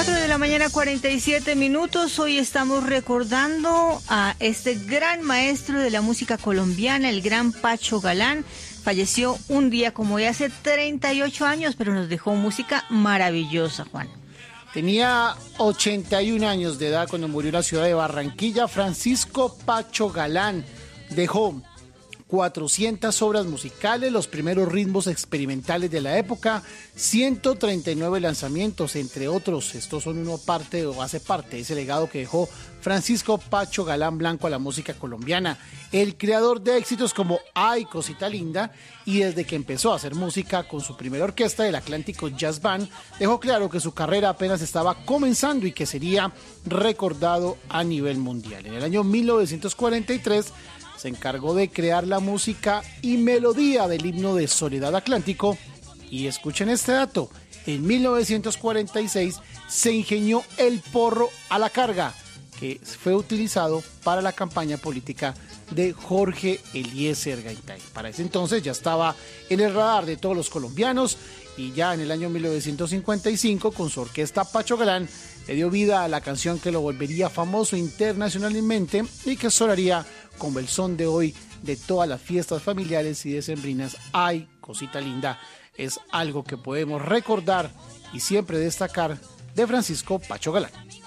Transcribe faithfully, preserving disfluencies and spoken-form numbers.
cuatro de la mañana, cuarenta y siete minutos. Hoy estamos recordando a este gran maestro de la música colombiana, el gran Pacho Galán. Falleció un día como hoy hace treinta y ocho años, pero nos dejó música maravillosa, Juan. Tenía ochenta y un años de edad cuando murió en la ciudad de Barranquilla. Francisco Pacho Galán dejó cuatrocientas obras musicales, los primeros ritmos experimentales de la época, ciento treinta y nueve lanzamientos, entre otros. Estos son uno parte o hace parte de ese legado que dejó Francisco Pacho Galán Blanco a la música colombiana, el creador de éxitos como Ay, Cosita Linda, y desde que empezó a hacer música con su primera orquesta, el Atlántico Jazz Band, dejó claro que su carrera apenas estaba comenzando y que sería recordado a nivel mundial. En el año mil novecientos cuarenta y tres se encargó de crear la música y melodía del himno de Soledad Atlántico, y escuchen este dato: en mil novecientos cuarenta y seis se ingenió el porro a la carga, que fue utilizado para la campaña política de Jorge Eliezer Gaitán. Para ese entonces ya estaba en el radar de todos los colombianos, y ya en el año mil novecientos cincuenta y cinco, con su orquesta Pacho Galán, le dio vida a la canción que lo volvería famoso internacionalmente y que sonaría como el son de hoy de todas las fiestas familiares y decembrinas. Ay, Cosita Linda, es algo que podemos recordar y siempre destacar de Francisco Pacho Galán.